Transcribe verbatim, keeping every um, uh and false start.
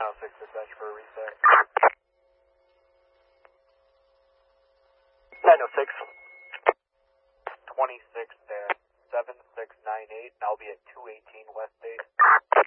oh six dispatch for a reset. nine oh six. twenty-six seven six nine eight, and I'll be at two eighteen West eight.